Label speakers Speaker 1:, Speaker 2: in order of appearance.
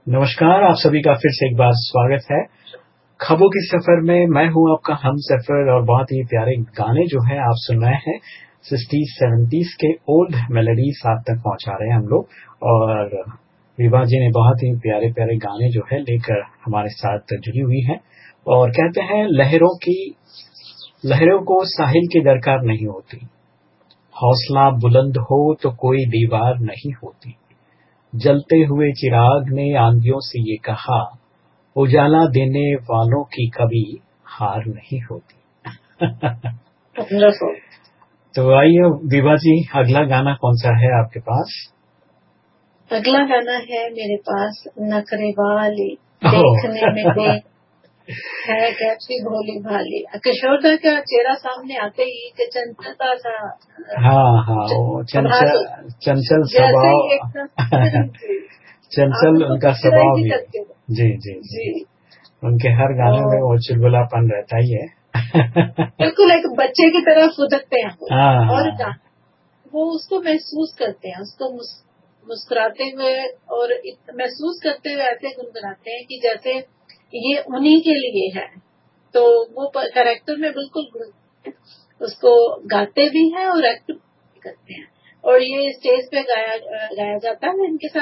Speaker 1: नमस्कार, आप सभी का फिर से एक बार स्वागत है ख्वाबों के सफर में। मैं हूं आपका हम सफर और बहुत ही प्यारे गाने जो है आप सुन रहे हैं। 60s 70s के ओल्ड मेलोडीज आप तक पहुंचा रहे हैं हम लोग। और विभा जी ने बहुत ही प्यारे प्यारे गाने जो है लेकर हमारे साथ जुड़ी हुई हैं। और कहते हैं लहरों को साहिल की दरकार नहीं होती, हौसला बुलंद हो तो कोई दीवार नहीं होती। जलते हुए चिराग ने आंधियों से ये कहा, उजाला देने वालों की कभी हार नहीं होती।
Speaker 2: वंडरफुल।
Speaker 1: तो आइए विभा जी, अगला गाना कौन सा है आपके पास?
Speaker 2: अगला गाना है मेरे पास, नखरे वाली
Speaker 1: ओह,
Speaker 2: देखने में देख है कैसी भोली भाली। किशोरदा का चेहरा सामने आते ही कि चंचलता सा
Speaker 1: हाँ हाँ, वो
Speaker 2: आभास हो,
Speaker 1: चंचल
Speaker 2: जैसे ही
Speaker 1: स्वभाव।
Speaker 2: एकदम जी, आप
Speaker 1: चंचल
Speaker 2: उनको
Speaker 1: उनका
Speaker 2: पिक्चराइज
Speaker 1: स्वभाव
Speaker 2: ही
Speaker 1: भी है।
Speaker 2: करके
Speaker 1: जी जी जी,
Speaker 2: जी।
Speaker 1: उनके हर गाने में
Speaker 2: और
Speaker 1: वो चुलबुलापन रहता ही है।
Speaker 2: बिल्कुल एक बच्चे की तरह फुदकते हैं वो।
Speaker 1: हाँ
Speaker 2: और
Speaker 1: हाँ
Speaker 2: वो उसको महसूस करते हैं, उसको मुस्कुराते हुए और महसूस करते हुए ऐसे गुनगुनाते हैं कि जैसे ये उन्हीं के लिए है। तो वो कैरेक्टर में बिल्कुल उसको गाते भी हैं और एक्ट भी करते हैं। और ये स्टेज पे गाया जाता है इनके साथ।